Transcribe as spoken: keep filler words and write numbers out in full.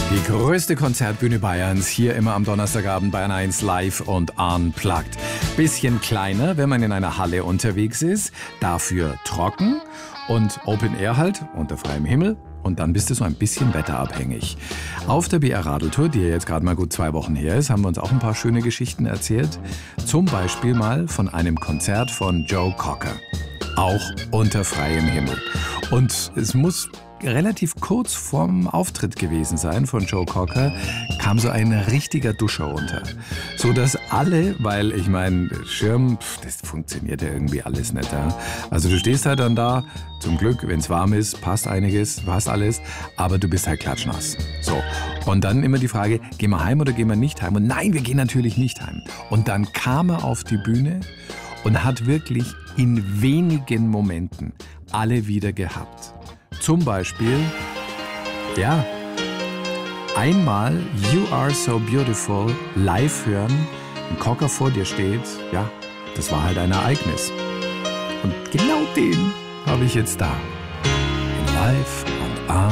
Die größte Konzertbühne Bayerns, hier immer am Donnerstagabend Bayern eins live und unplugged. Bisschen kleiner, wenn man in einer Halle unterwegs ist, dafür trocken und Open Air halt, unter freiem Himmel. Und dann bist du so ein bisschen wetterabhängig. Auf der B R-Radeltour, die ja jetzt gerade mal gut zwei Wochen her ist, haben wir uns auch ein paar schöne Geschichten erzählt. Zum Beispiel mal von einem Konzert von Joe Cocker. Auch unter freiem Himmel. Und es muss relativ kurz vorm Auftritt gewesen sein von Joe Cocker, kam so ein richtiger Duscher runter. So dass alle, weil ich meine, Schirm, pf, das funktioniert ja irgendwie alles nicht. Ja? Also du stehst halt dann da, zum Glück, wenn es warm ist, passt einiges, passt alles, aber du bist halt klatschnass. So. Und dann immer die Frage, gehen wir heim oder gehen wir nicht heim? Und nein, wir gehen natürlich nicht heim. Und dann kam er auf die Bühne und hat wirklich in wenigen Momenten alle wieder gehabt. Zum Beispiel, ja, einmal You Are So Beautiful live hören, ein Cocker vor dir steht, ja, das war halt ein Ereignis. Und genau den habe ich jetzt da, in Live und